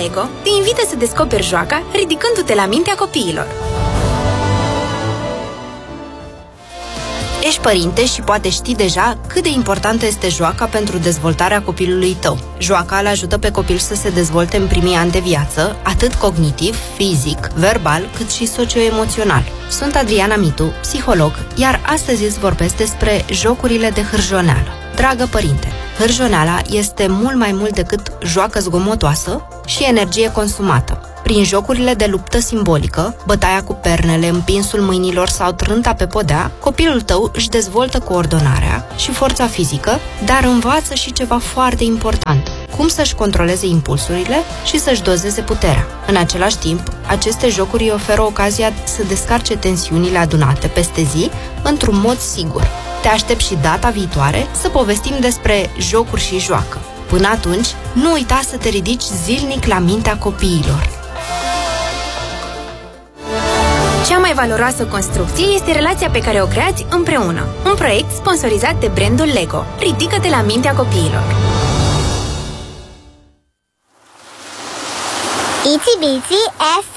LEGO te invită să descoperi joaca ridicându-te la mintea copiilor. Ești părinte și poate știi deja cât de importantă este joaca pentru dezvoltarea copilului tău. Joaca îl ajută pe copil să se dezvolte în primii ani de viață, atât cognitiv, fizic, verbal, cât și socioemoțional. Sunt Adriana Mitu, psiholog, iar astăzi îți vorbesc despre jocurile de hârjoneală. Dragă părinte, hârjoneala este mult mai mult decât joacă zgomotoasă și energie consumată. Prin jocurile de luptă simbolică, bătaia cu pernele, împinsul mâinilor sau trânta pe podea, copilul tău își dezvoltă coordonarea și forța fizică, dar învață și ceva foarte important: cum să-și controleze impulsurile și să-și dozeze puterea. În același timp, aceste jocuri îi oferă ocazia să descarce tensiunile adunate peste zi într-un mod sigur. Te aștept și data viitoare să povestim despre jocuri și joacă. Până atunci, nu uita să te ridici zilnic la mintea copiilor. Cea mai valoroasă construcție este relația pe care o creați împreună. Un proiect sponsorizat de brandul LEGO. Ridică-te la mintea copiilor. Itsy Bitsy